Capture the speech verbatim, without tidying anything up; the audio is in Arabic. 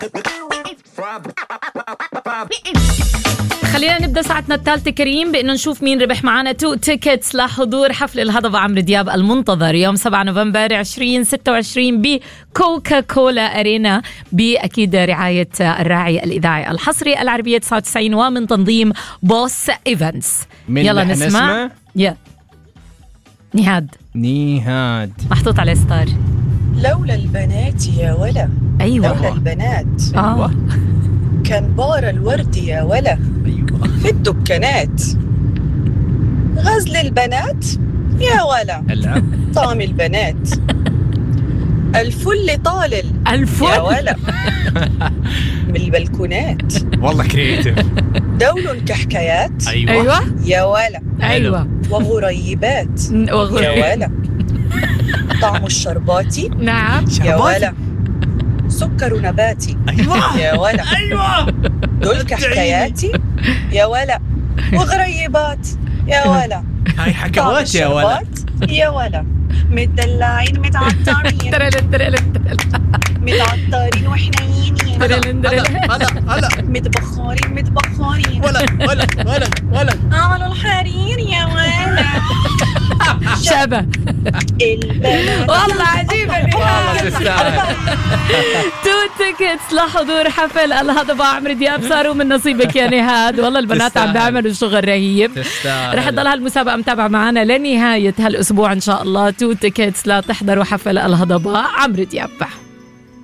خلينا نبدأ ساعتنا الثالثة كريم بأنه نشوف مين ربح معنا تو تيكتس لحضور حفل الهضبة عمرو دياب المنتظر يوم سبعة نوفمبر عشرين ستة وعشرين بكوكا كولا أرينا، بأكيد رعاية الراعي الإذاعي الحصري العربية تسعة وتسعين ومن تنظيم بوس إيفنتس. يلا نسمع. نسمع يا نهاد نهاد محطوط على ستار. لولا البنات يا ولا. أيوة لولا البنات آه. كان بار الورد يا ولا. أيوة. في الدكانات غزل البنات يا ولا. هلا طعم البنات الفل طالل الفل يا ولا. من البلكونات والله كريتيف. دول كحكايات أيوة. أيوة يا ولا. أيوة وغريبات وغريب. يا ولا. طعم الشرباتي نعم يا ولا. سكر نباتي أيوة. يا ولا. أيوة. دول كحكاياتي يا ولا. وغريبات يا ولا. هاي حكوات يا ولا. يا ولا. متدلعين متعطرين ترلن ترلن متعطرين وحنينين ترلن ترلن هلا هلا متبخرين متبخرين ولا ولا ولا ولا عملوا الحرير يا ولا. شابة البنات والله عجيبة والله تستاهل. تو تيكتس لحضور حفل الهضبة عمرو دياب صاروا من نصيبك يا نهاد. والله البنات عم بيعملوا شغل رهيب. رح تضل هالمسابقة متابعة معنا لنهاية هالأسبوع إن شاء الله. تو تيكتس لا تحضروا حفل الهضبة عمرو دياب.